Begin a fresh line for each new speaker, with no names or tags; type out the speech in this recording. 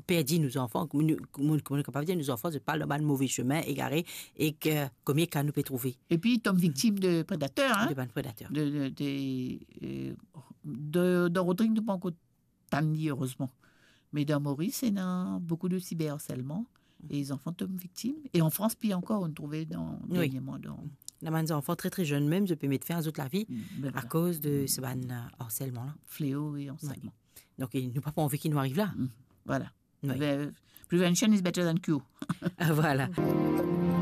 perdu nos enfants, comment nous sommes capables de dire nos enfants, c'est pas le mal mauvais chemin, égaré, et que combien qu'à nous peut trouver.
Et puis, tu es victime de prédateurs. Hein?
De ban prédateurs.
Dans Rodrigue, nous pas encore tant dit, heureusement. Mais dans Maurice, il y a beaucoup de cyberharcèlement. Et les enfants tombent victimes. Et en France, puis encore, on trouvait dernièrement.
Il y a des enfants très très jeunes même, je peux mettre fin à toute la vie à cause de ce harcèlement-là.
Fléau et harcèlement.
Oui. Donc, nous n'avons pas envie qu'il nous arrive là.
Voilà.
Oui.
Prevention is better than cure.
Voilà.